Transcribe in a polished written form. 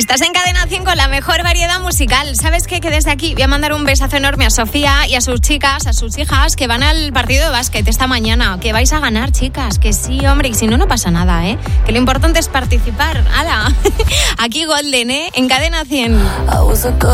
Estás en Cadena 100 con la mejor variedad musical. ¿Sabes qué? Que desde aquí voy a mandar un besazo enorme a Sofía y a sus chicas, a sus hijas, que van al partido de básquet esta mañana. Que vais a ganar, chicas. Que sí, hombre. Y si no, no pasa nada, ¿eh? Que lo importante es participar. ¡Hala! Aquí Golden, ¿eh? En Cadena 100.